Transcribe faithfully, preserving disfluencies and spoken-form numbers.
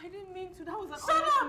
didn't mean to. That was an Shut up!